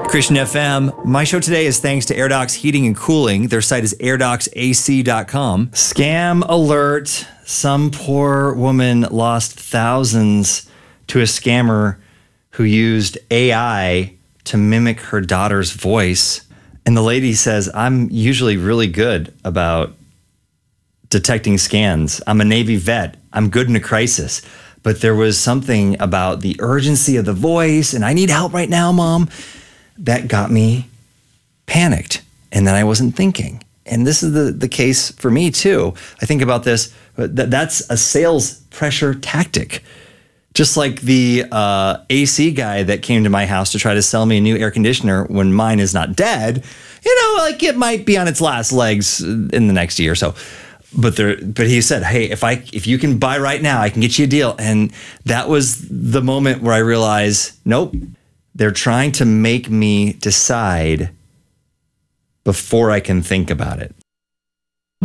Christian FM. My show today is thanks to AirDocs Heating and Cooling. Their site is airdocsac.com. Scam alert. Some poor woman lost thousands to a scammer who used AI to mimic her daughter's voice. And the lady says, I'm usually really good about detecting scans. I'm a Navy vet. I'm good in a crisis. But there was something about the urgency of the voice, and I need help right now, Mom, that got me panicked. And then I wasn't thinking. And this is the case for me too. I think about this, that's a sales pressure tactic. Just like the AC guy that came to my house to try to sell me a new air conditioner when mine is not dead, like it might be on its last legs in the next year or so. But he said, hey, if you can buy right now, I can get you a deal. And that was the moment where I realized, nope, they're trying to make me decide before I can think about it.